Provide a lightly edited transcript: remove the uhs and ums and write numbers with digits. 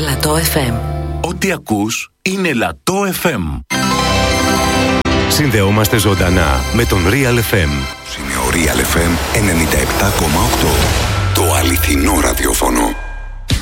Λατό FM. Ό,τι ακούς είναι Λατό FM. Συνδεόμαστε ζωντανά με τον Real FM. Είναι ο Real FM 97,8. Το αληθινό ραδιόφωνο.